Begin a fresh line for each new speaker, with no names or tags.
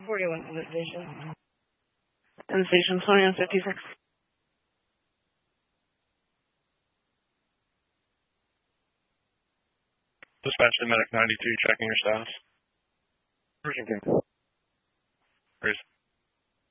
41 on the station.
And station 2156.
Dispatch to Medic 92, checking your status.
Pershing King.
Raise.